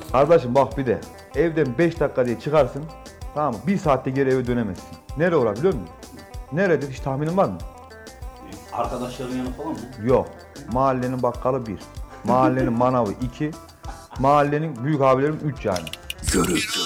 Kardeşim bak bir de evden 5 dakika diye çıkarsın. Tamam mı? 1 saatte geri eve dönemezsin. Nereye olur biliyor musun? Nerededir hiç tahminin var mı? Arkadaşların yanı falan mı? Yok. Mahallenin bakkalı 1. Mahallenin manavı 2. Mahallenin büyük abilerim 3 yani. Görür.